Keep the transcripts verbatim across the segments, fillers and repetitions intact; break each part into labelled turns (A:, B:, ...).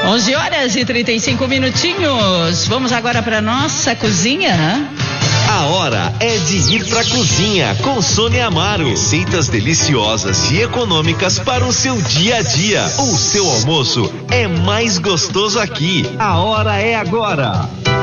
A: onze horas e trinta e cinco minutinhos. Vamos agora para nossa cozinha.
B: A hora é de ir pra cozinha com Sônia Amaro. Receitas deliciosas e econômicas para o seu dia a dia. O seu almoço é mais gostoso aqui. A hora é agora.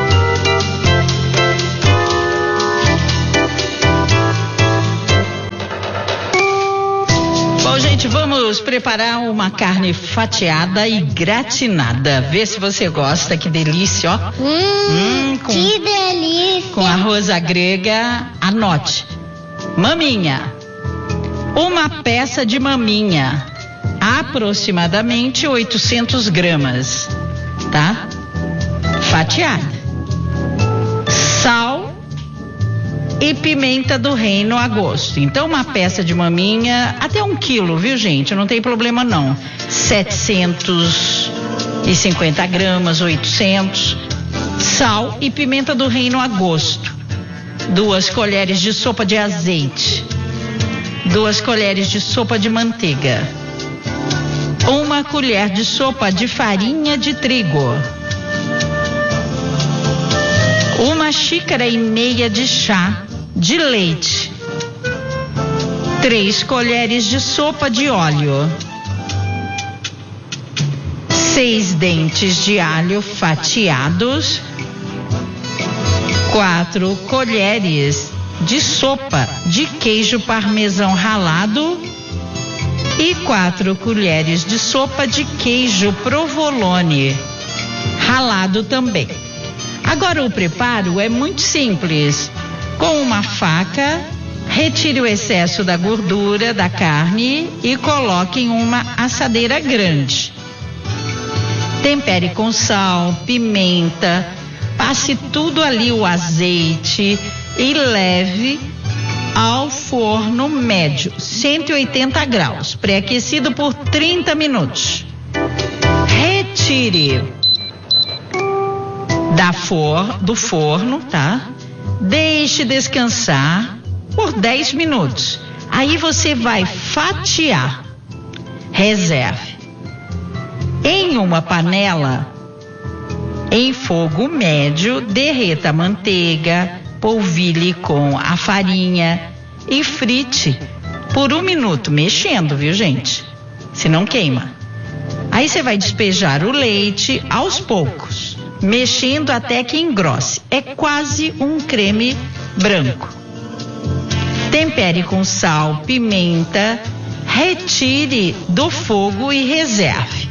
A: Bom, gente, vamos preparar uma carne fatiada e gratinada. Vê se você gosta, que delícia, ó.
C: Hum,
A: hum com,
C: que delícia.
A: Com arroz à grega, anote. Maminha. Uma peça de maminha, aproximadamente oitocentos gramas, tá? Fatiada. Sal e pimenta do reino a gosto. Então, uma peça de maminha, até um quilo, viu, gente? Não tem problema, não. setecentos e cinquenta gramas, oitocentos. Sal e pimenta do reino a gosto. Duas colheres de sopa de azeite. Duas colheres de sopa de manteiga. Uma colher de sopa de farinha de trigo. Uma xícara e meia de chá de leite. Três colheres de sopa de óleo. Seis dentes de alho fatiados. Quatro colheres de sopa de queijo parmesão ralado. E quatro colheres de sopa de queijo provolone ralado também. Agora o preparo é muito simples. Com uma faca, retire o excesso da gordura da carne e coloque em uma assadeira grande. Tempere com sal, pimenta, passe tudo ali o azeite e leve ao forno médio, cento e oitenta graus, pré-aquecido por trinta minutos. Retire da for, do forno, tá? Deixe descansar por dez minutos. Aí você vai fatiar. Reserve. Em uma panela, em fogo médio, derreta a manteiga, polvilhe com a farinha e frite por um minuto, mexendo, viu, gente? Se não queima. Aí você vai despejar o leite aos poucos, mexendo até que engrosse. É quase um creme branco. Tempere com sal, pimenta, retire do fogo e reserve.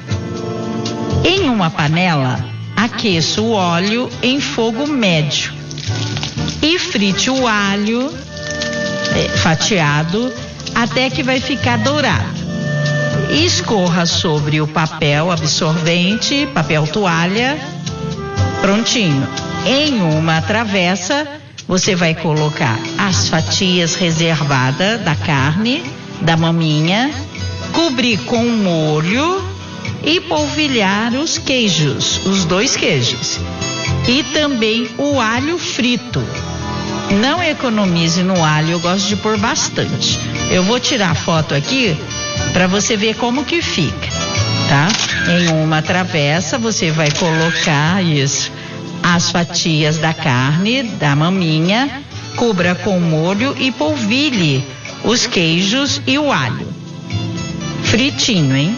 A: Em uma panela, aqueça o óleo em fogo médio e frite o alho é, fatiado até que vai ficar dourado. Escorra sobre o papel absorvente, papel toalha, prontinho. Em uma travessa, você vai colocar as fatias reservadas da carne, da maminha, cobrir com molho e polvilhar os queijos, os dois queijos. E também o alho frito. Não economize no alho, eu gosto de pôr bastante. Eu vou tirar a foto aqui para você ver como que fica, tá? Em uma travessa você vai colocar isso, as fatias da carne, da maminha, cubra com molho e polvilhe os queijos e o alho. Fritinho, hein?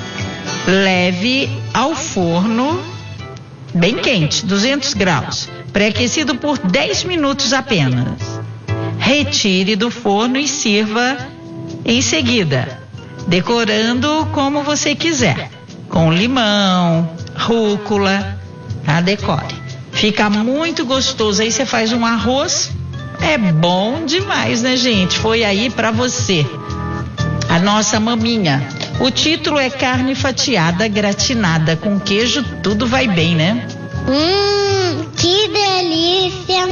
A: Leve ao forno bem quente, duzentos graus, pré-aquecido por dez minutos apenas. Retire do forno e sirva em seguida, decorando como você quiser, com limão, rúcula, tá? Decore. Fica muito gostoso. Aí você faz um arroz, é bom demais, né, gente? Foi aí pra você a nossa maminha. O título é carne fatiada gratinada com queijo, tudo vai bem, né?
C: Hum, que delícia!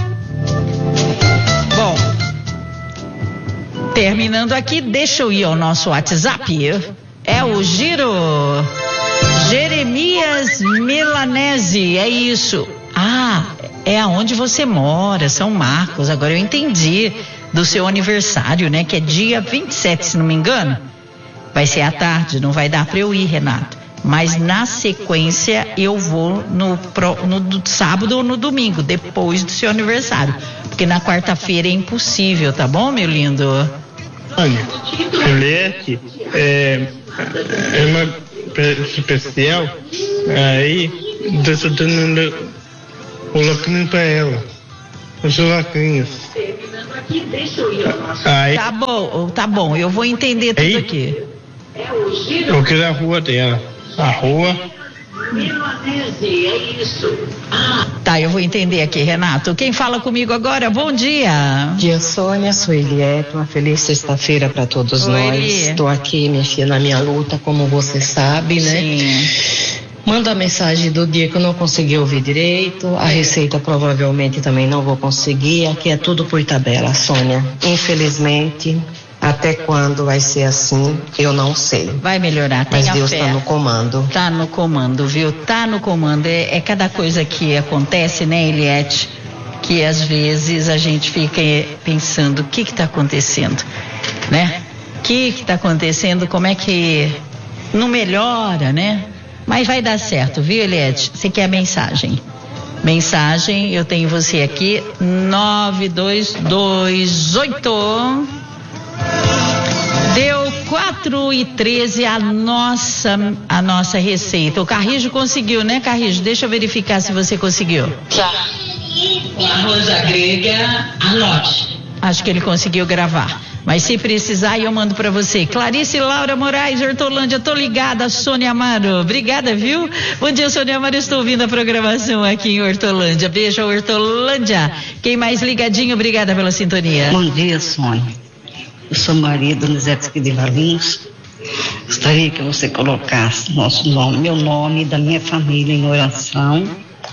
A: Bom, terminando aqui, deixa eu ir ao nosso WhatsApp. É o Giro Jeremias Milanese, é isso. Ah, é aonde você mora, São Marcos. Agora eu entendi do seu aniversário, né? Que é dia vinte e sete, se não me engano. Vai ser à tarde, não vai dar para eu ir, Renato. Mas na sequência eu vou no, no, no sábado ou no domingo, depois do seu aniversário. Porque na quarta-feira é impossível, tá bom, meu lindo?
D: Olha, Juliette, é, é uma especial, aí eu tô dando o lacrinho pra ela, os lacrinhos. Aí,
A: tá bom, tá bom, eu vou entender tudo aí, aqui.
D: Eu quero a rua dela, a rua.
A: Tá, eu vou entender aqui, Renato. Quem fala comigo agora? Bom dia.
E: Bom dia, Sônia. Sou Eliette. Uma feliz sexta-feira para todos
A: Oi,
E: nós.
A: Eli.
E: Estou aqui, minha filha, na minha luta, como você sabe, né?
A: Sim.
E: Manda a mensagem do dia que eu não consegui ouvir direito. A receita provavelmente também não vou conseguir. Aqui é tudo por tabela, Sônia. Infelizmente, até quando vai ser assim, eu não sei.
A: Vai melhorar, tenha
E: Mas Deus
A: fé.
E: está no comando.
A: Tá no comando, viu? Tá no comando. É, é cada coisa que acontece, né, Eliette? Que às vezes a gente fica pensando, o que que tá acontecendo, né? O que que tá acontecendo? Como é que não melhora, né? Mas vai dar certo, viu, Eliette? Você quer mensagem? Mensagem, eu tenho você aqui, nove dois dois oito. Deu quatro e treze a nossa, a nossa receita. O Carrijo conseguiu, né, Carrijo? Deixa eu verificar se você conseguiu.
F: Já. Arroz grega, anote.
A: Acho que ele conseguiu gravar. Mas se precisar, eu mando pra você. Clarice Laura Moraes, Hortolândia, tô ligada, Sônia Amaro. Obrigada, viu? Bom dia, Sônia Amaro, estou ouvindo a programação aqui em Hortolândia. Beijo, Hortolândia. Quem mais ligadinho, obrigada pela sintonia.
G: Bom dia, Sônia. Eu sou Maria Donizete de Valinhos. Gostaria que você colocasse nosso nome, meu nome e da minha família em oração.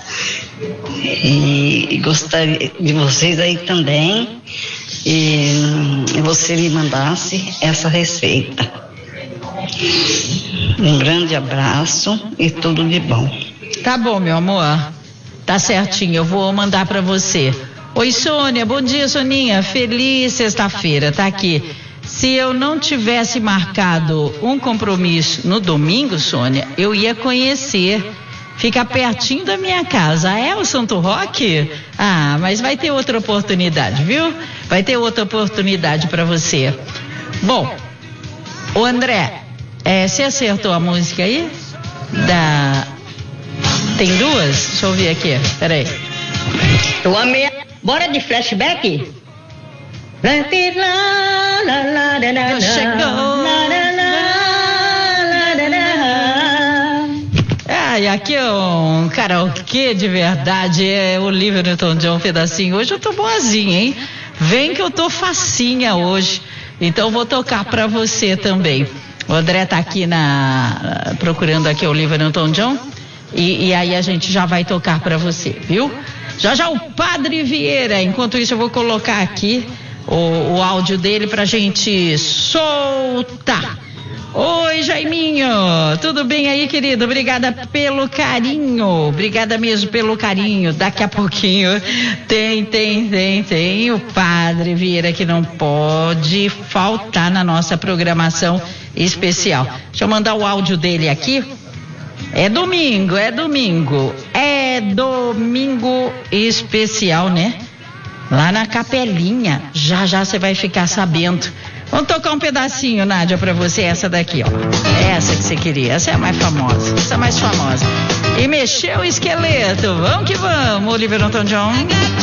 G: E, e gostaria de vocês aí também. E, e você me mandasse essa receita. Um grande abraço e tudo de bom.
A: Tá bom, meu amor. Tá certinho, eu vou mandar pra você. Oi, Sônia, bom dia, Soninha. Feliz sexta-feira, tá aqui. Se eu não tivesse marcado um compromisso no domingo, Sônia, eu ia conhecer. Fica pertinho da minha casa. Ah, é o Santo Roque? Ah, mas vai ter outra oportunidade, viu? Vai ter outra oportunidade pra você. Bom, o André, é, você acertou a música aí? Da... Tem duas? Deixa eu ouvir aqui, peraí.
F: Eu amei. Bora de flashback?
A: Chegou. Ah, e aqui é um karaokê de verdade, é o Olivia Newton-John um pedacinho. Hoje eu tô boazinha, hein? Vem que eu tô facinha hoje, então vou tocar pra você também. O André tá aqui na procurando aqui o Olivia Newton-John e, e aí a gente já vai tocar pra você, viu? Já já o Padre Vieira, enquanto isso eu vou colocar aqui o, o áudio dele pra gente soltar. Oi, Jaiminho, tudo bem aí, querido? Obrigada pelo carinho, obrigada mesmo pelo carinho. Daqui a pouquinho tem, tem, tem, tem o Padre Vieira que não pode faltar na nossa programação especial. Deixa eu mandar o áudio dele aqui. É domingo, é domingo, é domingo especial, né? Lá na Capelinha, já já você vai ficar sabendo. Vamos tocar um pedacinho, Nádia, pra você, essa daqui, ó. Essa que você queria, essa é a mais famosa, essa é a mais famosa. E mexeu o esqueleto, vamos que vamos, Olivia Newton-John.